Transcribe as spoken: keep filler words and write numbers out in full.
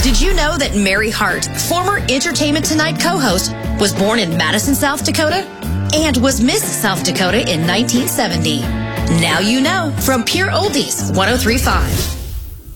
Did you know that Mary Hart, former Entertainment Tonight co-host, was born in Madison, South Dakota, and was Miss South Dakota in nineteen seventy? Now you know from Pure Oldies one oh three point five.